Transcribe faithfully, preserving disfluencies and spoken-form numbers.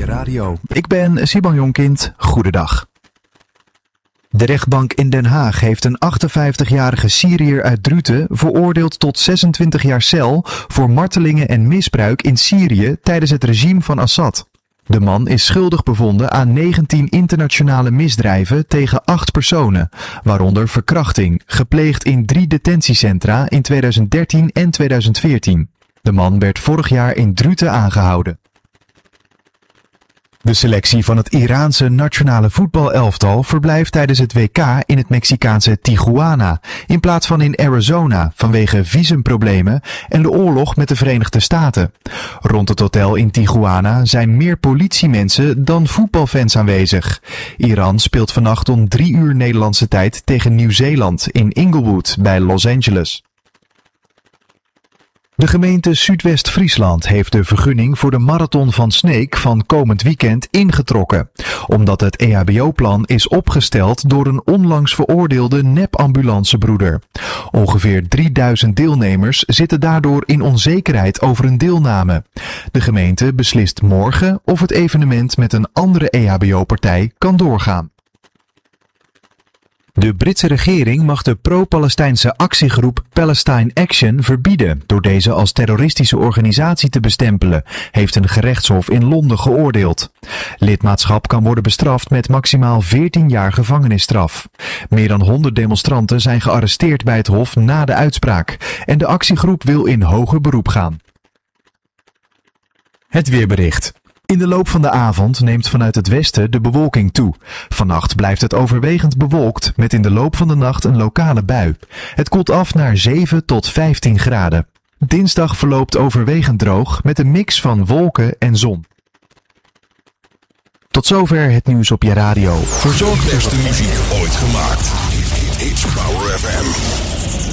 Radio. Ik ben Siban Jonkind. Goedendag. De rechtbank in Den Haag heeft een achtenvijftigjarige Syriër uit Druten veroordeeld tot zesentwintig jaar cel voor martelingen en misbruik in Syrië tijdens het regime van Assad. De man is schuldig bevonden aan negentien internationale misdrijven tegen acht personen, waaronder verkrachting, gepleegd in drie detentiecentra in tweeduizend dertien en tweeduizend veertien. De man werd vorig jaar in Druten aangehouden. De selectie van het Iraanse nationale voetbalelftal verblijft tijdens het W K in het Mexicaanse Tijuana, in plaats van in Arizona vanwege visumproblemen en de oorlog met de Verenigde Staten. Rond het hotel in Tijuana zijn meer politiemensen dan voetbalfans aanwezig. Iran speelt vannacht om drie uur Nederlandse tijd tegen Nieuw-Zeeland in Inglewood bij Los Angeles. De gemeente Zuidwest-Friesland heeft de vergunning voor de Marathon van Sneek van komend weekend ingetrokken, omdat het E H B O-plan is opgesteld door een onlangs veroordeelde nep-ambulancebroeder. Ongeveer drieduizend deelnemers zitten daardoor in onzekerheid over hun deelname. De gemeente beslist morgen of het evenement met een andere E H B O-partij kan doorgaan. De Britse regering mag de pro-Palestijnse actiegroep Palestine Action verbieden door deze als terroristische organisatie te bestempelen, heeft een gerechtshof in Londen geoordeeld. Lidmaatschap kan worden bestraft met maximaal veertien jaar gevangenisstraf. Meer dan honderd demonstranten zijn gearresteerd bij het hof na de uitspraak en de actiegroep wil in hoger beroep gaan. Het weerbericht. In de loop van de avond neemt vanuit het westen de bewolking toe. Vannacht blijft het overwegend bewolkt met in de loop van de nacht een lokale bui. Het koelt af naar zeven tot vijftien graden. Dinsdag verloopt overwegend droog met een mix van wolken en zon. Tot zover het nieuws op je radio. Verzorgd de beste muziek ooit gemaakt. It's Power F M.